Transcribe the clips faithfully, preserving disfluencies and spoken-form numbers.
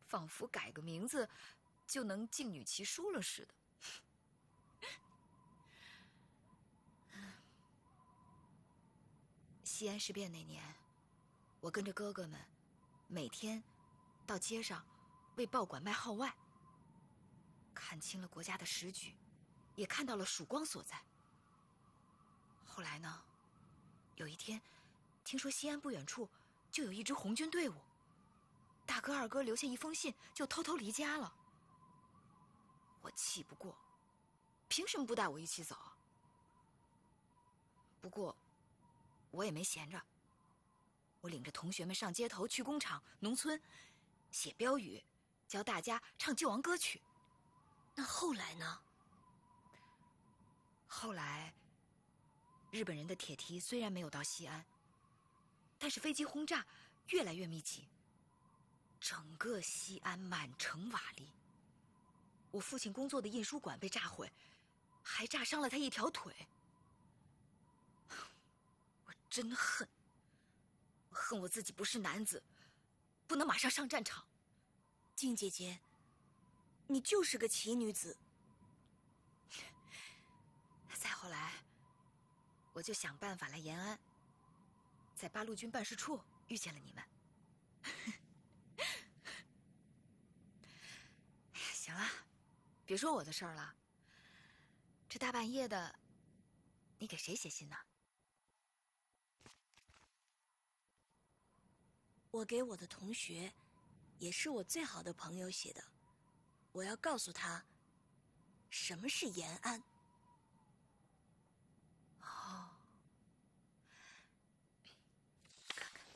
仿佛改个名字就能敬女齐书了似的。西安事变那年，我跟着哥哥们每天到街上为报馆卖号外，看清了国家的时局，也看到了曙光所在。后来呢，有一天听说西安不远处就有一支红军队伍，大哥二哥留下一封信就偷偷离家了。我气不过，凭什么不带我一起走？不过我也没闲着，我领着同学们上街头、去工厂、农村写标语，教大家唱救亡歌曲。 那后来呢？ 后来日本人的铁蹄虽然没有到西安，但是飞机轰炸越来越密集，整个西安满城瓦砾。我父亲工作的印书馆被炸毁，还炸伤了他一条腿。我真恨，我恨我自己不是男子，不能马上上战场。 静姐姐，你就是个奇女子。 再后来，我就想办法来延安，在八路军办事处遇见了你们。行了，别说我的事儿了。这大半夜的，你给谁写信呢？ 我给我的同学，也是我最好的朋友写的。我要告诉他，什么是延安。 哦，看看，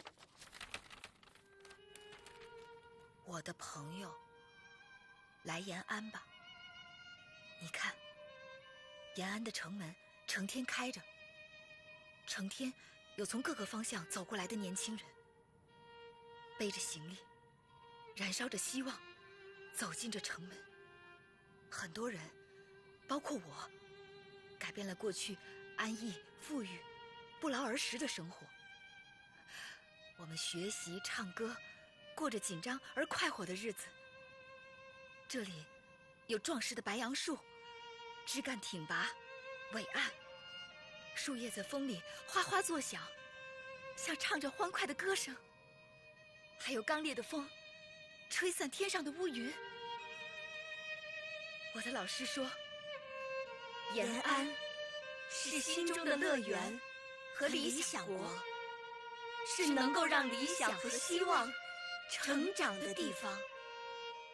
我的朋友，来延安吧。你看，延安的城门成天开着，成天有从各个方向走过来的年轻人，背着行李，燃烧着希望，走进这城门。很多人，包括我，改变了过去安逸、富裕、不劳而食的生活。我们学习、唱歌，过着紧张而快活的日子。这里有壮实的白杨树，枝干挺拔，伟岸，树叶在风里哗哗作响，像唱着欢快的歌声。还有刚烈的风，吹散天上的乌云。我的老师说，延安是心中的乐园和理想国，是能够让理想和希望成长的地方。